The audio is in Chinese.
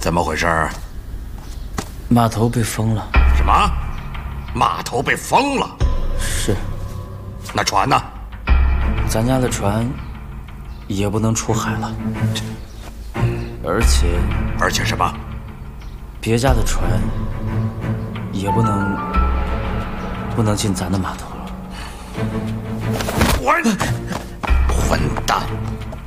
怎么回事？ 码头被封了。 什么？码头被封了？ 是。 那船呢？ 咱家的船也不能出海了。而且什么？ 别家的船也不能进咱的码头了。 混蛋！